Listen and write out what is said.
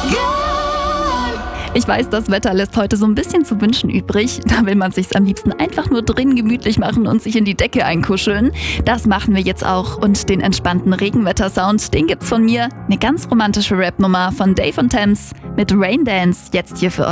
Ich weiß, das Wetter lässt heute so ein bisschen zu wünschen übrig. Da will man sich's am liebsten einfach nur drin gemütlich machen und sich in die Decke einkuscheln. Das machen wir jetzt auch. Und den entspannten Regenwetter-Sound, den gibt's von mir. Eine ganz romantische Rap-Nummer von Dave und Thames mit Rain Dance, jetzt hier für euch.